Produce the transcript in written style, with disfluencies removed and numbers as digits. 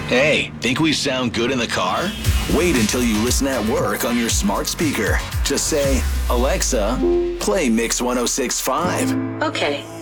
Hey, think we sound good in the car? Wait until you listen at work on your smart speaker. Just say, Alexa, play Mix 106.5. Okay.